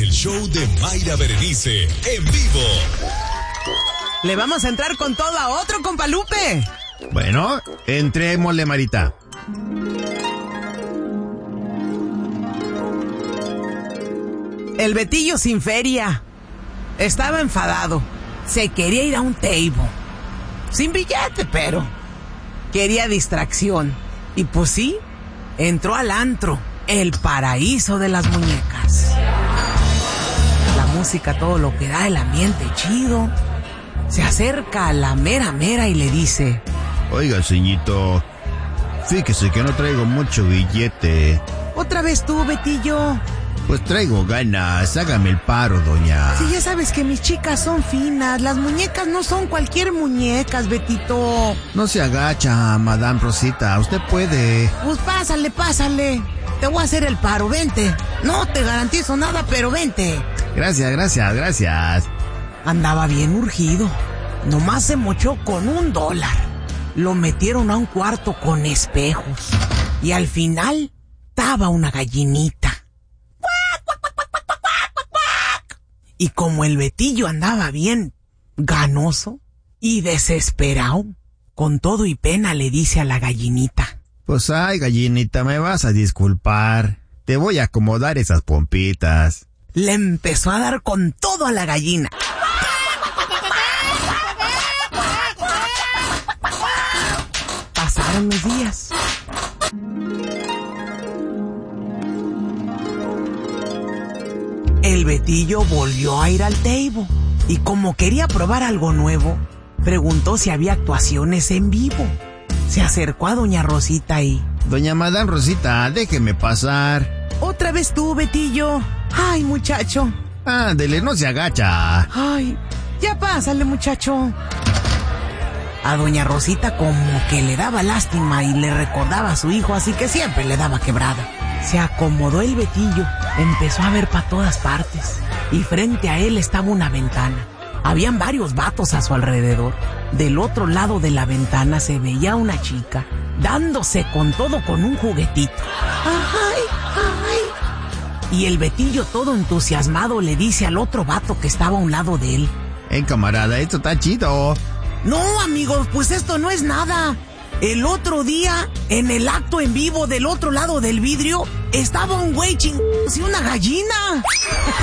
El show de Mayra Berenice, en vivo. Le vamos a entrar con todo a otro, compa Lupe. Bueno, entrémosle, Marita. El Betillo sin feria. Estaba enfadado. Se quería ir a un table. Sin billete, pero quería distracción. Y pues sí, entró al antro, el paraíso de las muñecas. La música, todo lo que da, el ambiente chido. Se acerca a la mera y le dice: Oiga, ceñito, fíjese que no traigo mucho billete. ¿Otra vez tú, Betillo? Pues traigo ganas, hágame el paro, doña. Sí, ya sabes que mis chicas son finas. Las muñecas no son cualquier muñecas, Betito. No se agacha, Madame Rosita, usted puede. Pues pásale. Te voy a hacer el paro, vente. No te garantizo nada, pero vente. Gracias. Andaba bien urgido. Nomás se mochó con $1. Lo metieron a un cuarto con espejos. Y al final, estaba una gallinita. Y como el Betillo andaba bien ganoso y desesperado, con todo y pena le dice a la gallinita: Pues ay, gallinita, me vas a disculpar. Te voy a acomodar esas pompitas. Le empezó a dar con todo a la gallina. Pasaron los días. El Betillo volvió a ir al table y como quería probar algo nuevo, preguntó si había actuaciones en vivo. Se acercó a doña Rosita y: Doña Madame Rosita, déjeme pasar. ¿Otra vez tú, Betillo? Ay, muchacho. Ándele, no se agacha. Ay, ya pásale, muchacho. A doña Rosita como que le daba lástima y le recordaba a su hijo, así que siempre le daba quebrada. Se acomodó el Betillo, empezó a ver para todas partes, y frente a él estaba una ventana. Habían varios vatos a su alrededor. Del otro lado de la ventana se veía una chica dándose con todo con un juguetito. ¡Ay! Y el Betillo, todo entusiasmado, le dice al otro vato que estaba a un lado de él: Camarada, esto está chido. No, amigos, pues esto no es nada. El otro día, en el acto en vivo del otro lado del vidrio, estaba un güey chingándose una gallina.